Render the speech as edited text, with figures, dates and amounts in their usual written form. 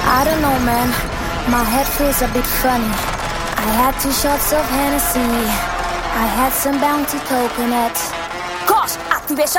I don't know, man. My head feels a bit funny. I had 2 shots of Hennessy. I had some Bounty coconut. Cause activation.